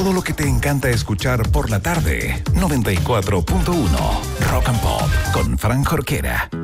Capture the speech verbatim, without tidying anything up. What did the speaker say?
todo lo que te encanta escuchar por la tarde. noventa y cuatro punto uno Rock and Pop con Fran Jorquera.